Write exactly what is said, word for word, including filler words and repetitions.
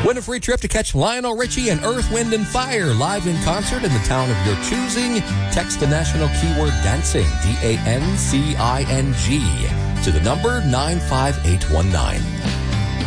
Win a free trip to catch Lionel Richie and Earth, Wind and Fire live in concert in the town of your choosing. Text the national keyword dancing, D A N C I N G, to the number nine five eight one nine.